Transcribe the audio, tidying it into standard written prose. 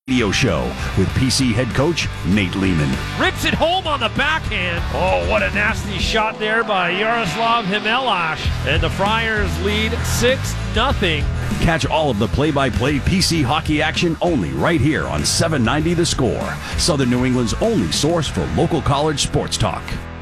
Radio Show with PC head coach Nate Lehman. Rips it home on the backhand. Oh, what a nasty shot there by Yaroslav Himelash. And the Friars lead 6-0. Catch all of the play-by-play PC hockey action only right here on 790 The Score, Southern New England's only source for local college sports talk.